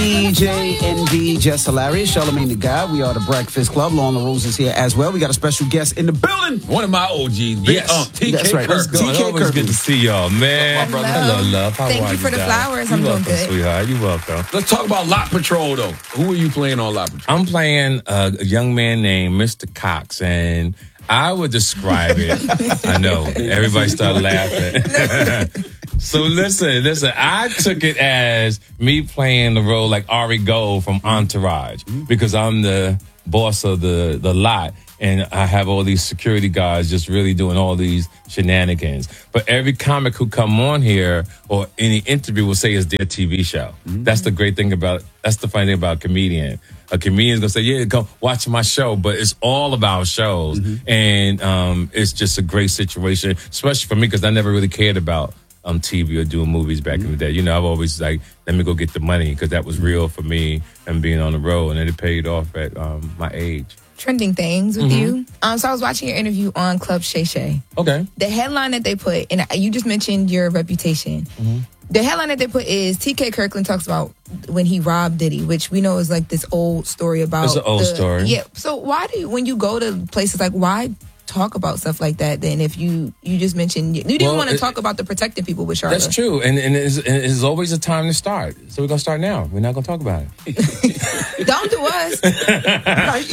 DJ ND, Just Hilarious, Charlamagne the Guy. We are the Breakfast Club. Law on the Rules is here as well. We got a special guest in the building. One of my OGs. Yes. TK That's right. Kirk. TK It's always Kirk. good to see y'all, man. My brother. Hello, love. How Thank are you for the darling? flowers. I'm You're doing welcome, good. sweetheart. You're welcome. Let's talk about Lot Patrol, though. Who are you playing on Lot Patrol? I'm playing a young man named Mr. Cox, and I would describe it. I know. Everybody started laughing. So listen. I took it as me playing the role like Ari Gold from Entourage because I'm the boss of the lot. And I have all these security guards just really doing all these shenanigans. But every comic who come on here or any interview will say it's their TV show. That's the great thing that's the funny thing about a comedian. A comedian's going to say, yeah, come watch my show. But it's all about shows. And it's just a great situation, especially for me because I never really cared about TV or doing movies back in the day. You know, I've always like, let me go get the money because that was real for me and being on the road. And it paid off at my age. Trending things with you. So I was watching your interview on Club Shay Shay. Okay. The headline that they put, and you just mentioned your reputation. The headline that they put is TK Kirkland talks about when he robbed Diddy, which we know is like this old story about. It's an old story. Yeah. So why do you, when you go to places like, why talk about stuff like that then if you just mentioned you didn't want to talk about the protecting people with Charlotte? That's true, and it's always a time to start. So we're gonna start now. We're not gonna talk about it. Don't do us. I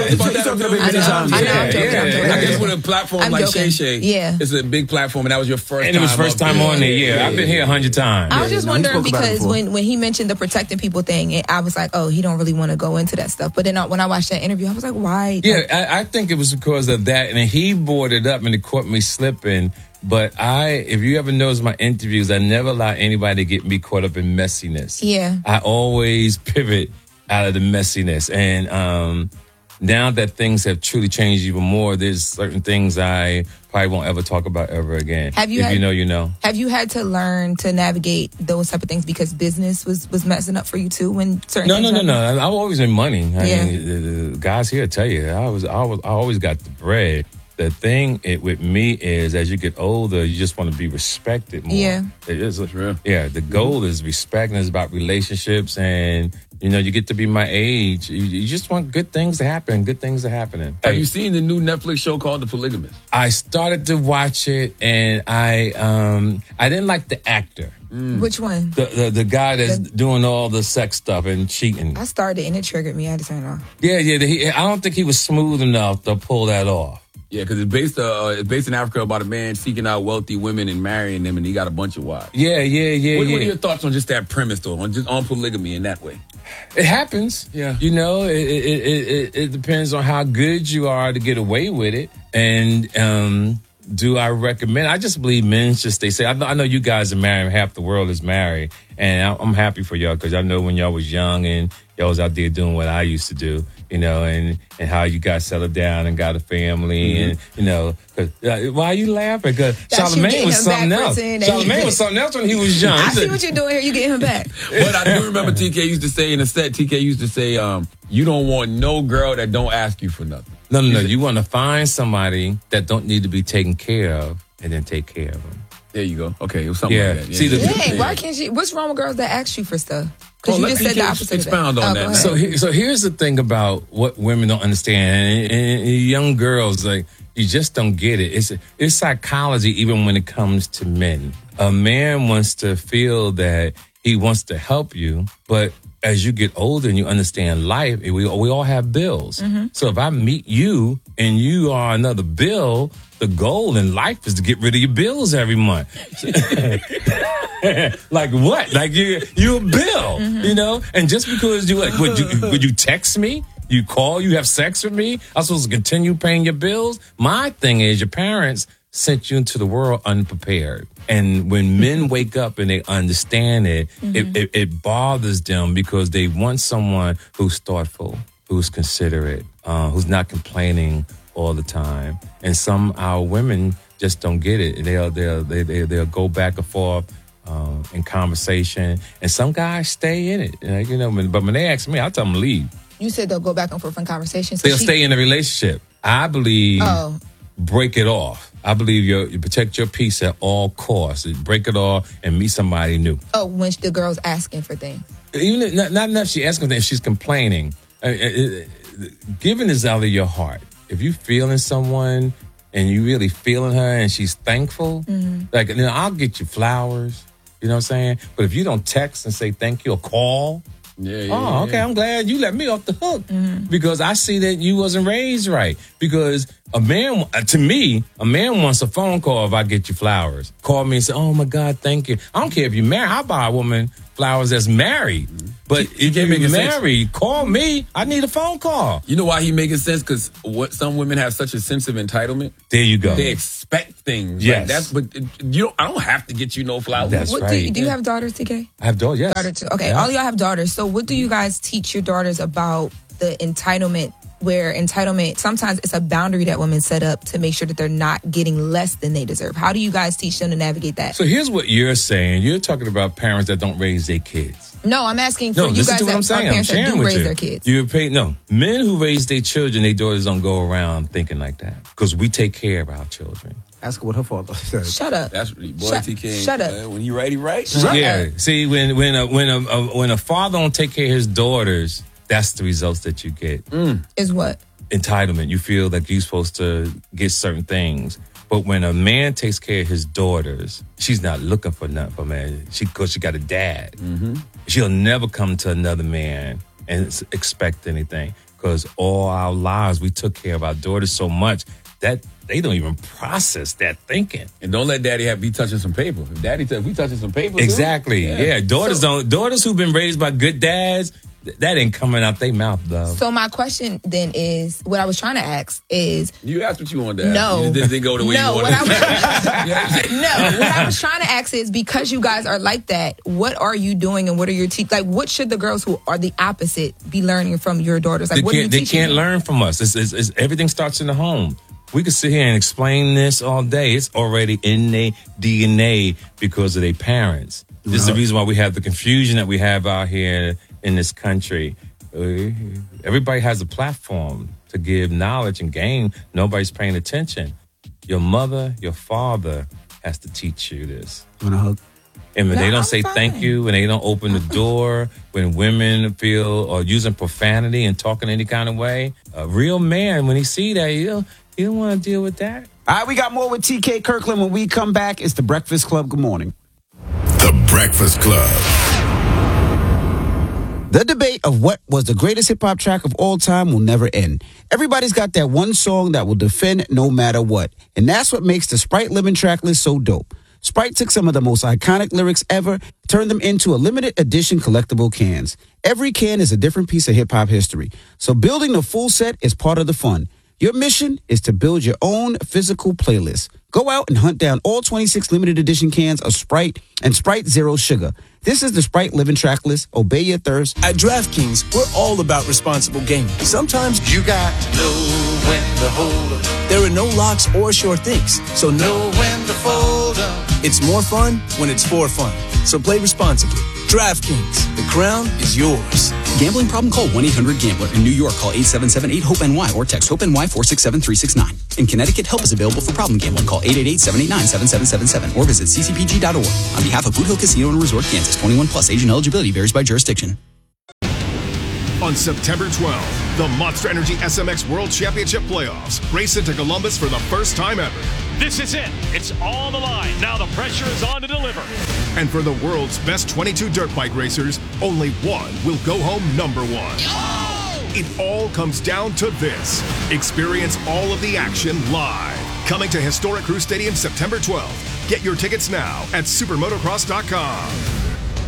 guess with a platform I'm like joking. Shay Shay, Yeah. it's a big platform, and that was your first And time. it was first time on there. Yeah, I've been here 100 times. I was just wondering spoke about it because before. when he mentioned the protecting people thing, I was like, oh, he don't really want to go into that stuff. But then when I watched that interview, I was like, why? Yeah, I think it was because of that, and he brought it up, and it caught me slipping. But if you ever notice my interviews, I never allow anybody to get me caught up in messiness. Yeah. I always pivot out of the messiness, and now that things have truly changed even more, there's certain things I probably won't ever talk about ever again. Have you if had- you know, you know. Have you had to learn to navigate those type of things because business was messing up for you too when certain No. things happened? I've always been money. I Yeah. mean, the guys here tell you, I always got the bread. The thing with me is, as you get older, you just want to be respected more. Yeah. It is. real. Yeah, the goal is respect, and it's about relationships. And, you know, you get to be my age. You just want good things to happen. Good things are happening. Have you seen the new Netflix show called The Polygamist? I started to watch it, and I didn't like the actor. Which one? The guy that's doing all the sex stuff and cheating. I started and it triggered me. I had to turn it off. Yeah. I don't think he was smooth enough to pull that off. Yeah, because it's based in Africa about a man seeking out wealthy women and marrying them, and he got a bunch of wives. Yeah. What are your thoughts on just that premise, though, on polygamy in that way? It happens. Yeah. You know, it depends on how good you are to get away with it. And do I recommend? I just believe men should stay safe. I know you guys are married. Half the world is married. And I'm happy for y'all because I know when y'all was young and y'all was out there doing what I used to do, you know, and how you got settled down and got a family. And, you know, why are you laughing? Because That's you Charlamagne getting was him something back for else. saying that. Charlamagne was something else when he was young. I He see said- what you're doing here. You get him back. But I do remember TK used to say in the set, TK used to say, you don't want no girl that don't ask you for nothing. No. You want to find somebody that don't need to be taken care of and then take care of them. There you go. Okay, it was something Yeah. like that. See, the- Dang, why can't she? What's wrong with girls that ask you for stuff? Because you let just said PK the opposite. expound of on that. that. Go So ahead. So here's the thing about what women don't understand, and young girls, like, you just don't get it. It's psychology even when it comes to men. A man wants to feel that he wants to help you, but as you get older and you understand life, we all have bills. So if I meet you and you are another bill, the goal in life is to get rid of your bills every month. Like what? Like you a bill, you know? And just because you like, would you text me? You call, you have sex with me? I'm supposed to continue paying your bills? My thing is your parents sent you into the world unprepared. And when men wake up and they understand it, it bothers them because they want someone who's thoughtful, who's considerate, who's not complaining all the time. And some our women just don't get it. They'll go back and forth in conversation, and some guys stay in it. Like, you know, but when they ask me, I tell them to leave. You said they'll go back and forth in conversations. So They'll stay in the relationship. I believe Oh. break it off. I believe you protect your peace at all costs. Break it all and meet somebody new. Oh, when the girl's asking for things. Even if, not enough she's asking if she's complaining. Giving is out of your heart. If you feeling someone and you really feeling her and she's thankful, like, I'll get you flowers. You know what I'm saying? But if you don't text and say thank you or call, okay, I'm glad you let me off the hook because I see that you wasn't raised right. Because a man, to me, a man wants a phone call if I get you flowers. Call me and say, oh my God, thank you. I don't care if you're married. I'll buy a woman flowers that's married. But if you're married, call me. I need a phone call. You know why he making sense? Because some women have such a sense of entitlement. There you go. They expect things. Yes. But I don't have to get you no flowers. That's right. Do you have daughters, TK? I have daughters, yes. Daughter too. Okay, all of y'all have daughters. So what do you guys teach your daughters about the entitlement, where entitlement, sometimes it's a boundary that women set up to make sure that they're not getting less than they deserve? How do you guys teach them to navigate that? So here's what you're saying. You're talking about parents that don't raise their kids. No, I'm asking for you guys that are parents that do raise their kids. Men who raise their children, their daughters don't go around thinking like that because we take care of our children. Ask her what her father said. Shut up. That's really boy TK. Shut up. When he right, he right. Shut up. See, when a father don't take care of his daughters, that's the results that you get. Is what? Entitlement. You feel like you're supposed to get certain things. But when a man takes care of his daughters, she's not looking for nothing from man. Because she got a dad. She'll never come to another man and expect anything. Because all our lives, we took care of our daughters so much that they don't even process that thinking. And don't let daddy be touching some paper. If daddy we touching some paper. Exactly. Yeah. Daughters who've been raised by good dads, that ain't coming out their mouth, though. So my question then is, what I was trying to ask is... You asked what you wanted to ask. No. You just didn't go the way you wanted to. No, what I was trying to ask is, because you guys are like that, what are you doing and what are your like, what should the girls who are the opposite be learning from your daughters? Like, They can't learn from us. It's everything starts in the home. We could sit here and explain this all day. It's already in their DNA because of their parents. This is the reason why we have the confusion that we have out here in this country. Everybody has a platform to give knowledge and gain. Nobody's paying attention. Your mother, your father has to teach you this. You want a hug? And when they don't say thank you, when they don't open the door, when women feel or using profanity and talking any kind of way, a real man, when he see that, he don't want to deal with that. All right, we got more with TK Kirkland. When we come back, it's the Breakfast Club. Good morning. The Breakfast Club. The debate of what was the greatest hip-hop track of all time will never end. Everybody's got that one song that will defend no matter what. And that's what makes the Sprite Living track list so dope. Sprite took some of the most iconic lyrics ever, turned them into a limited edition collectible cans. Every can is a different piece of hip-hop history. So building the full set is part of the fun. Your mission is to build your own physical playlist. Go out and hunt down all 26 limited edition cans of Sprite and Sprite Zero Sugar. This is the Sprite Living track list. Obey your thirst. At DraftKings, we're all about responsible gaming. Sometimes you got to know when to hold up. There are no locks or sure things, so know when to fold up. It's more fun when it's for fun. So play responsibly. DraftKings, the crown is yours. Gambling problem? Call 1-800-GAMBLER. In New York, call 877-8-HOPE-NY or text HOPE-NY 467-369. In Connecticut, help is available for problem gambling. Call 888-789-7777 or visit ccpg.org. On behalf of Boot Hill Casino and Resort, Kansas, 21 plus, age and eligibility varies by jurisdiction. On September 12th, the Monster Energy SMX World Championship Playoffs race into Columbus for the first time ever. This is it. It's all on the line. Now the pressure is on to deliver. And for the world's best 22 dirt bike racers, only one will go home number one. Oh! It all comes down to this. Experience all of the action live. Coming to Historic Crew Stadium September 12th. Get your tickets now at supermotocross.com.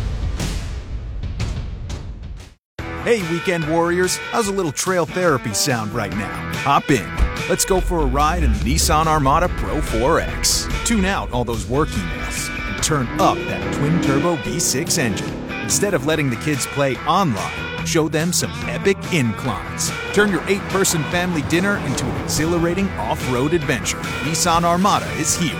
Hey, weekend warriors, how's a little trail therapy sound right now? Hop in. Let's go for a ride in the Nissan Armada Pro 4X. Tune out all those work emails and turn up that twin-turbo V6 engine. Instead of letting the kids play online, show them some epic inclines. Turn your 8-person family dinner into an exhilarating off-road adventure. Nissan Armada is here.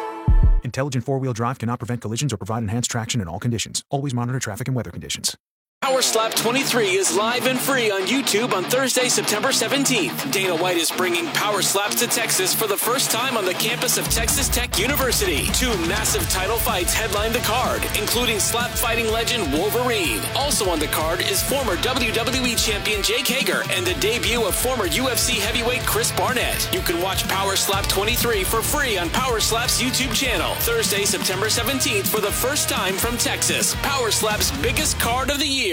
Intelligent four-wheel drive cannot prevent collisions or provide enhanced traction in all conditions. Always monitor traffic and weather conditions. Power Slap 23 is live and free on YouTube on Thursday, September 17th. Dana White is bringing Power Slaps to Texas for the first time on the campus of Texas Tech University. 2 massive title fights headline the card, including slap fighting legend Wolverine. Also on the card is former WWE champion Jake Hager and the debut of former UFC heavyweight Chris Barnett. You can watch Power Slap 23 for free on Power Slap's YouTube channel. Thursday, September 17th for the first time from Texas. Power Slap's biggest card of the year.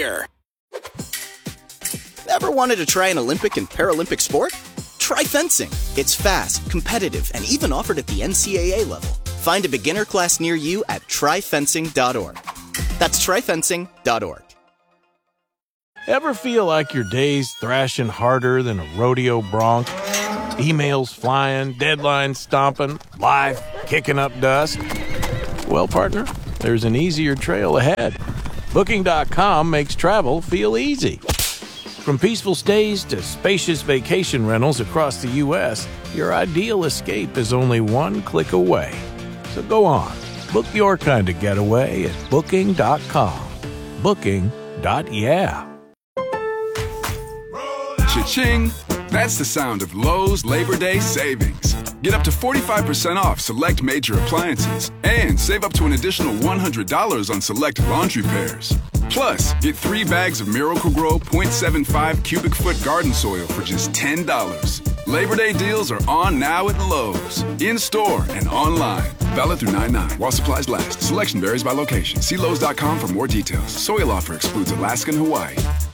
Ever wanted to try an Olympic and Paralympic sport? Try fencing. It's fast, competitive, and even offered at the NCAA level. Find a beginner class near you at tryfencing.org. That's tryfencing.org. Ever feel like your day's thrashing harder than a rodeo bronc? Emails flying, deadlines stomping, life kicking up dust? Well, partner, there's an easier trail ahead. Booking.com makes travel feel easy. From peaceful stays to spacious vacation rentals across the U.S., your ideal escape is only one click away. So go on, book your kind of getaway at Booking.com. Booking.yeah. Cha-ching! That's the sound of Lowe's Labor Day savings. Get up to 45% off select major appliances and save up to an additional $100 on select laundry pairs. Plus, get 3 bags of Miracle-Gro 0.75 cubic foot garden soil for just $10. Labor Day deals are on now at Lowe's, in-store and online. Valid through 9/9 while supplies last. Selection varies by location. See Lowe's.com for more details. Soil offer excludes Alaska and Hawaii.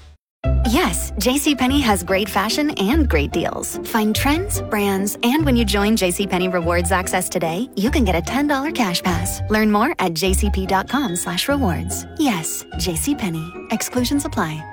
Yes, JCPenney has great fashion and great deals. Find trends, brands, and when you join JCPenney Rewards Access today, you can get a $10 cash pass. Learn more at jcp.com/rewards. Yes, JCPenney. Exclusions apply.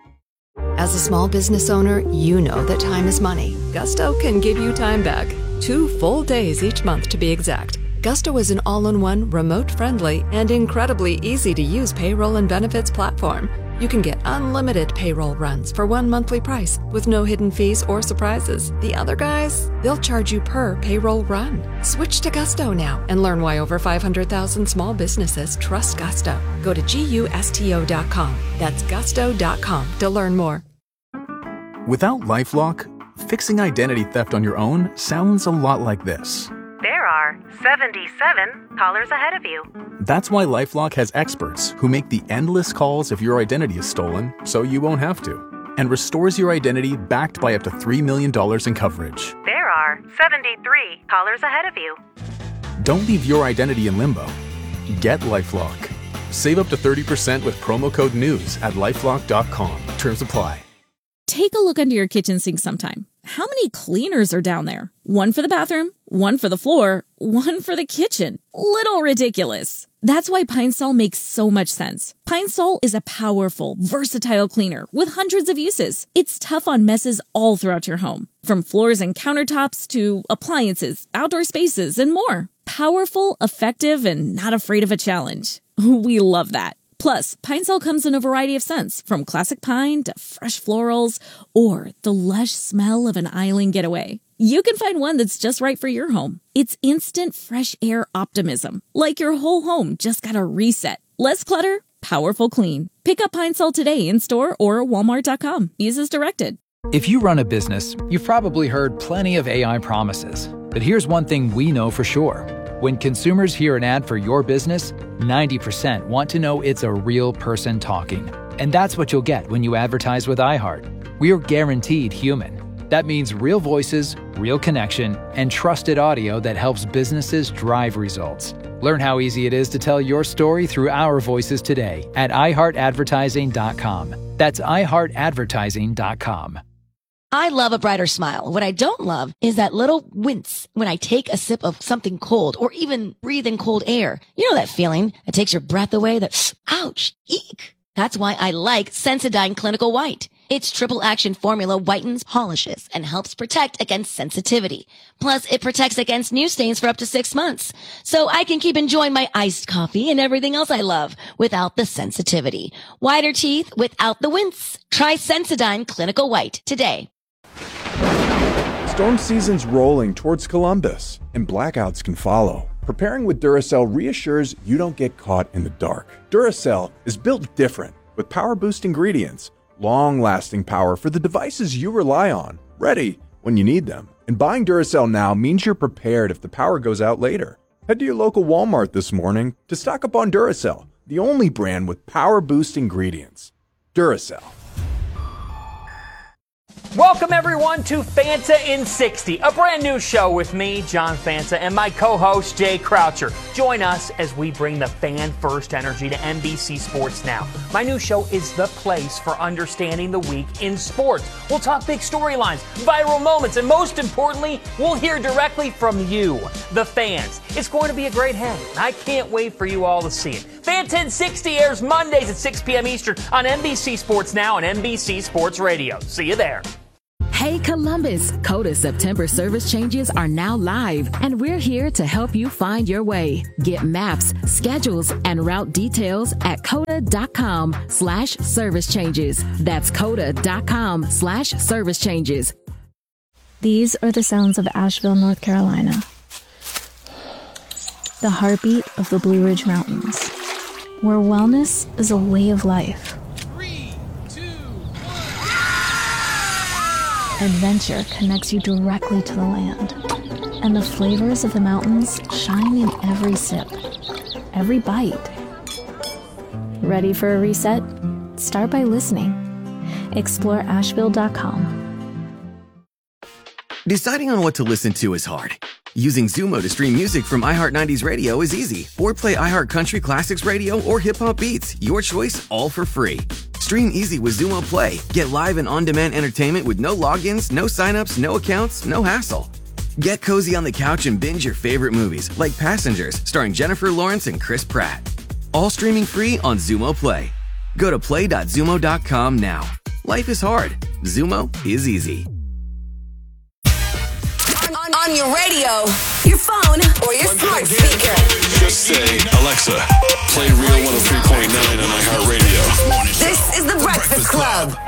As a small business owner, you know that time is money. Gusto can give you time back. 2 full days each month to be exact. Gusto is an all-in-one, remote-friendly, and incredibly easy-to-use payroll and benefits platform. You can get unlimited payroll runs for one monthly price with no hidden fees or surprises. The other guys, they'll charge you per payroll run. Switch to Gusto now and learn why over 500,000 small businesses trust Gusto. Go to GUSTO.com. That's gusto.com to learn more. Without LifeLock, fixing identity theft on your own sounds a lot like this. There are 77 callers ahead of you. That's why LifeLock has experts who make the endless calls if your identity is stolen, so you won't have to, and restores your identity backed by up to $3 million in coverage. There are 73 callers ahead of you. Don't leave your identity in limbo. Get LifeLock. Save up to 30% with promo code NEWS at LifeLock.com. Terms apply. Take a look under your kitchen sink sometime. How many cleaners are down there? One for the bathroom, one for the floor, one for the kitchen. Little ridiculous. That's why Pine Sol makes so much sense. Pine Sol is a powerful, versatile cleaner with hundreds of uses. It's tough on messes all throughout your home, from floors and countertops to appliances, outdoor spaces, and more. Powerful, effective, and not afraid of a challenge. We love that. Plus, Pine Sol comes in a variety of scents, from classic pine to fresh florals or the lush smell of an island getaway. You can find one that's just right for your home. It's instant fresh air optimism, like your whole home just got a reset. Less clutter, powerful clean. Pick up Pine Sol today in store or Walmart.com. Use as directed. If you run a business, you've probably heard plenty of AI promises. But here's one thing we know for sure. When consumers hear an ad for your business, 90% want to know it's a real person talking. And that's what you'll get when you advertise with iHeart. We're guaranteed human. That means real voices, real connection, and trusted audio that helps businesses drive results. Learn how easy it is to tell your story through our voices today at iHeartAdvertising.com. That's iHeartAdvertising.com. I love a brighter smile. What I don't love is that little wince when I take a sip of something cold or even breathe in cold air. You know that feeling that takes your breath away, that ouch, eek. That's why I like Sensodyne Clinical White. Its triple action formula whitens, polishes, and helps protect against sensitivity. Plus, it protects against new stains for up to 6 months. So I can keep enjoying my iced coffee and everything else I love without the sensitivity. Whiter teeth without the wince. Try Sensodyne Clinical White today. Storm season's rolling towards Columbus, and blackouts can follow. Preparing with Duracell reassures you don't get caught in the dark. Duracell is built different. with Power Boost ingredients. Long-lasting power for the devices you rely on, ready when you need them. And buying Duracell now means you're prepared if the power goes out later. Head to your local Walmart this morning to stock up on Duracell, the only brand with Power Boost ingredients. Duracell. Welcome, everyone, to Fanta in 60, a brand new show with me, John Fanta, and my co-host, Jay Croucher. Join us as we bring the fan-first energy to NBC Sports Now. My new show is the place for understanding the week in sports. We'll talk big storylines, viral moments, and most importantly, we'll hear directly from you, the fans. It's going to be a great hang, and I can't wait for you all to see it. Fanta in 60 airs Mondays at 6 p.m. Eastern on NBC Sports Now and NBC Sports Radio. See you there. Hey Columbus, Coda September service changes are now live, and we're here to help you find your way. Get maps, schedules, and route details at coda.com/service changes. That's coda.com/service changes. These are the sounds of Asheville, North Carolina. The heartbeat of the Blue Ridge Mountains, where wellness is a way of life. Adventure connects you directly to the land, and the flavors of the mountains shine in every sip, every bite. Ready for a reset? Start by listening. Explore Asheville.com. Deciding on what to listen to is hard. Using Zumo to stream music from iHeart 90s Radio is easy. Or play iHeart Country Classics Radio or Hip Hop Beats. Your choice, all for free. Stream easy with Zumo Play. Get live and on-demand entertainment with no logins, no signups, no accounts, no hassle. Get cozy on the couch and binge your favorite movies, like Passengers, starring Jennifer Lawrence and Chris Pratt. All streaming free on Zumo Play. Go to play.zumo.com now. Life is hard. Zumo is easy. On your radio, your phone, or your smart speaker. Just say, Alexa, play Real 103.9 on iHeartRadio. This is The Breakfast Club.